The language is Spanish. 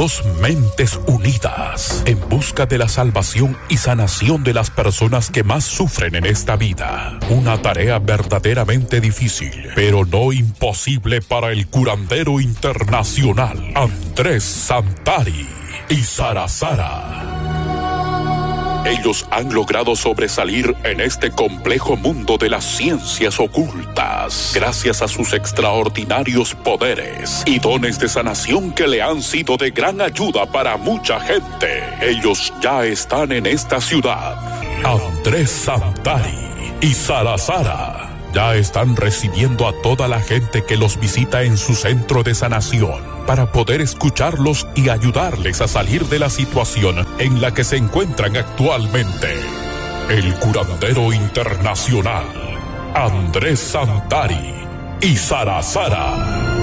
Dos mentes unidas en busca de la salvación y sanación de las personas que más sufren en esta vida. Una tarea verdaderamente difícil, pero no imposible para el curandero internacional Andrés Santari y Sara Sara. Ellos han logrado sobresalir en este complejo mundo de las ciencias ocultas, gracias a sus extraordinarios poderes y dones de sanación que le han sido de gran ayuda para mucha gente. Ellos ya están en esta ciudad. Andrés Santari y Sara Sara ya están recibiendo a toda la gente que los visita en su centro de sanación, para poder escucharlos y ayudarles a salir de la situación en la que se encuentran actualmente. El curandero internacional, Andrés Santari y Sara Sara.